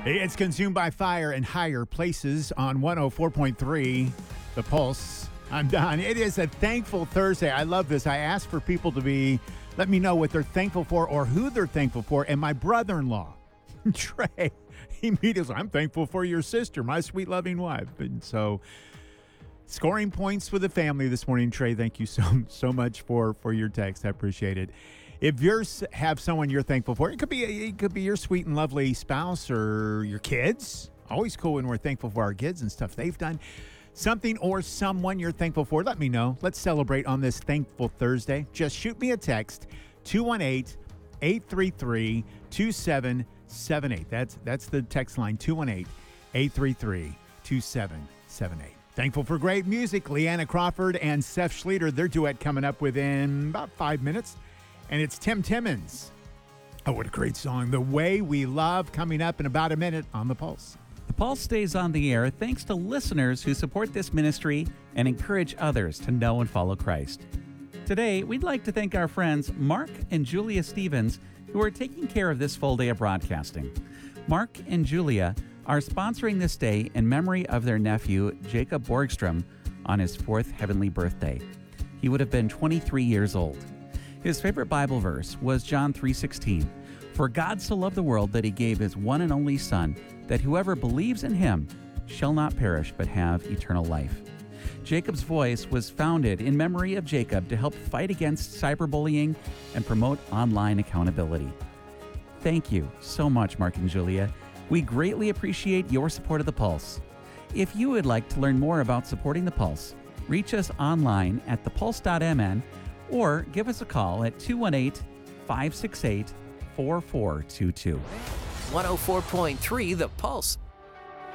It's consumed by fire in higher places on 104.3 The Pulse. I'm Don. It is a thankful Thursday. I love this. I ask for people to let me know what they're thankful for or who they're thankful for. And my brother-in-law, Trey, he immediately, I'm thankful for your sister, my sweet loving wife. And so scoring points with the family this morning. Trey, thank you so much for your text. I appreciate it. If you have someone you're thankful for, it could be your sweet and lovely spouse or your kids. Always cool when we're thankful for our kids and stuff they've done. Something or someone you're thankful for, let me know. Let's celebrate on this Thankful Thursday. Just shoot me a text, 218-833-2778. That's the text line, 218-833-2778. Thankful for great music. Leanna Crawford and Seth Schlueter, their duet coming up within about 5 minutes. And it's Tim Timmons. Oh, what a great song. The Way We Love coming up in about a minute on The Pulse. The Pulse stays on the air thanks to listeners who support this ministry and encourage others to know and follow Christ. Today, we'd like to thank our friends Mark and Julia Stevens, who are taking care of this full day of broadcasting. Mark and Julia are sponsoring this day in memory of their nephew, Jacob Borgstrom, on his 4th heavenly birthday. He would have been 23 years old. His favorite Bible verse was John 3:16. For God so loved the world that he gave his one and only Son, that whoever believes in him shall not perish but have eternal life. Jacob's Voice was founded in memory of Jacob to help fight against cyberbullying and promote online accountability. Thank you so much, Mark and Julia. We greatly appreciate your support of The Pulse. If you would like to learn more about supporting The Pulse, reach us online at thepulse.mn or give us a call at 218-568-4422. 104.3 The Pulse.